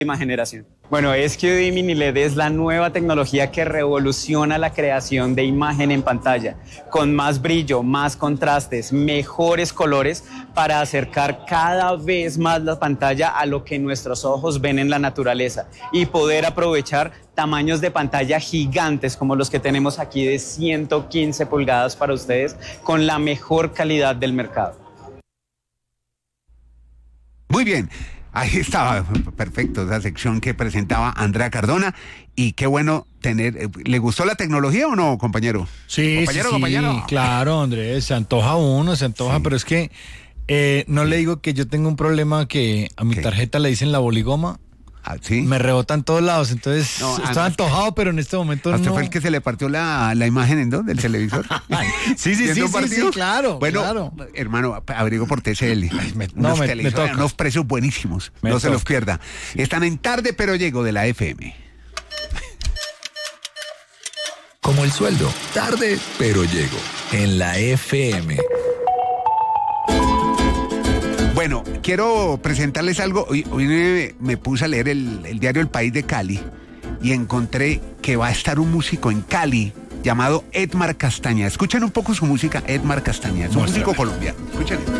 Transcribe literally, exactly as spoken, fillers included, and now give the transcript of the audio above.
generación. Bueno, S Q D Mini L E D es la nueva tecnología que revoluciona la creación de imagen en pantalla, con más brillo, más contrastes, mejores colores, para acercar cada vez más la pantalla a lo que nuestros ojos ven en la naturaleza y poder aprovechar tamaños de pantalla gigantes como los que tenemos aquí de ciento quince pulgadas para ustedes, con la mejor calidad del mercado. Muy bien. Ahí estaba, perfecto, esa sección que presentaba Andrea Cardona. Y qué bueno tener... ¿Le gustó la tecnología o no, compañero? Sí, compañero, sí, compañero. sí, claro, Andrés, se antoja uno, se antoja, sí. Pero es que eh, no le digo que yo tengo un problema que a mi ¿Qué? tarjeta le dicen la boligoma. ¿Ah, sí? Me rebota en todos lados, entonces no, estaba antojado, pero en este momento no. ¿Usted fue el que se le partió la, la imagen en dos del televisor? sí, sí, sí, sí, sí, claro. Bueno, claro. hermano, abrigo por T C L. Ay, me, no, me, me toca. Unos precios buenísimos, me no toca. Se los pierda. Sí. Están en Tarde Pero Llego de la F M. Como el sueldo, tarde pero llego en la F M. Bueno, quiero presentarles algo. Hoy, hoy me, me puse a leer el, el diario El País de Cali y encontré que va a estar un músico en Cali llamado Edmar Castaña. Escuchen un poco su música, Edmar Castaña. Es un Muéstrame. músico colombiano. Escuchen.